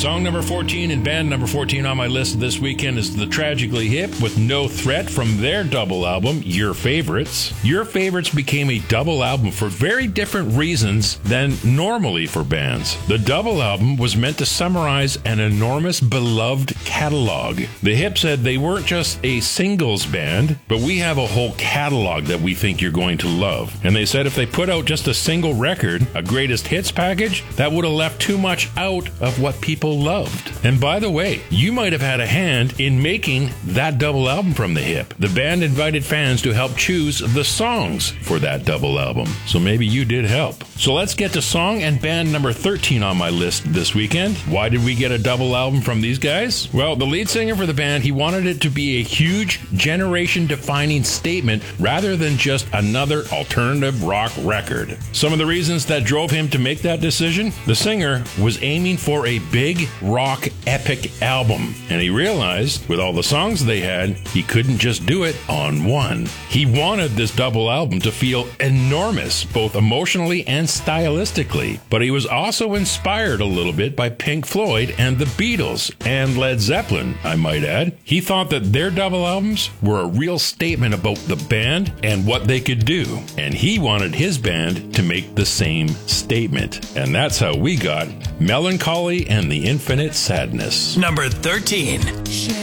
Song number 14 and band number 14 on my list this weekend is The Tragically Hip with No Threat from their double album, Your Favorites. Your Favorites became a double album for very different reasons than normally for bands. The double album was meant to summarize an enormous beloved catalog. The Hip said they weren't just a singles band, but we have a whole catalog that we think you're going to love. And they said if they put out just a single record, a greatest hits package, that would have left too much out of what people loved. And by the way, you might have had a hand in making that double album from the Hip. The band invited fans to help choose the songs for that double album. So maybe you did help. So let's get to song and band number 13 on my list this weekend. Why did we get a double album from these guys? Well, the lead singer for the band, he wanted it to be a huge generation-defining statement rather than just another alternative rock record. Some of the reasons that drove him to make that decision? The singer was aiming for a big rock epic album, and he realized with all the songs they had, he couldn't just do it on one. He wanted this double album to feel enormous, both emotionally and stylistically, but he was also inspired a little bit by Pink Floyd and the Beatles, and Led Zeppelin, I might add. He thought that their double albums were a real statement about the band and what they could do, and he wanted his band to make the same statement. And that's how we got Melancholy and the Infinite Sadness. Number 13.